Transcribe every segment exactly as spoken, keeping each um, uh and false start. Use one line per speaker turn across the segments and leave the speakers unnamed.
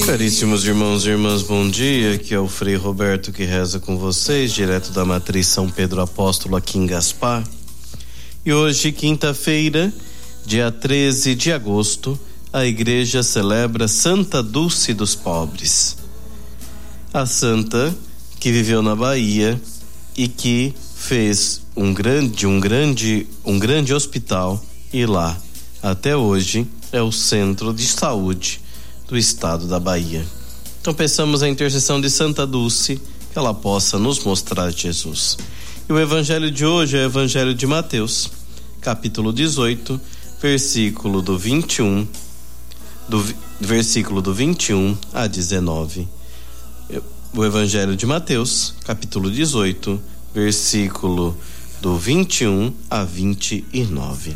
Caríssimos irmãos e irmãs, bom dia. Aqui é o Frei Roberto que reza com vocês, direto da Matriz São Pedro Apóstolo aqui em Gaspar. E hoje, quinta-feira, dia treze de agosto, a igreja celebra Santa Dulce dos Pobres. A santa que viveu na Bahia e que fez um grande, um grande, um grande hospital, e lá, até hoje, é o centro de saúde do estado da Bahia. Então peçamos a intercessão de Santa Dulce, que ela possa nos mostrar Jesus. E o evangelho de hoje é o evangelho de Mateus, capítulo dezoito, versículo do vinte e um, do versículo do vinte e um a dezenove. O evangelho de Mateus, capítulo dezoito, versículo do vinte e um a vinte e nove.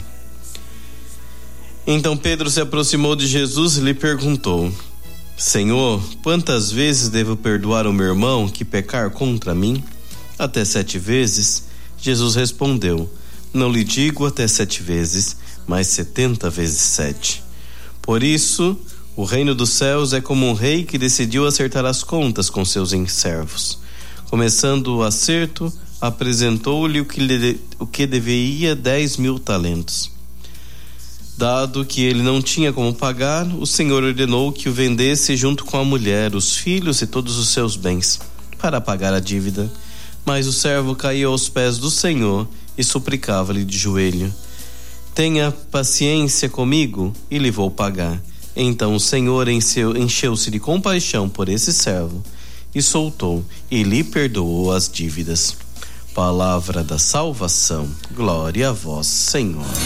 Então Pedro se aproximou de Jesus e lhe perguntou: Senhor, quantas vezes devo perdoar o meu irmão que pecar contra mim? Até sete vezes? Jesus respondeu: Não lhe digo até sete vezes, mas setenta vezes sete. Por isso, o reino dos céus é como um rei que decidiu acertar as contas com seus servos. Começando o acerto, apresentou-lhe o que, lhe, o que deveria dez mil talentos. Dado que ele não tinha como pagar, o Senhor ordenou que o vendesse junto com a mulher, os filhos e todos os seus bens, para pagar a dívida. Mas o servo caiu aos pés do Senhor e suplicava-lhe de joelho: Tenha paciência comigo e lhe vou pagar. Então o Senhor encheu-se de compaixão por esse servo e soltou e lhe perdoou as dívidas. Palavra da salvação. Glória a vós, Senhor.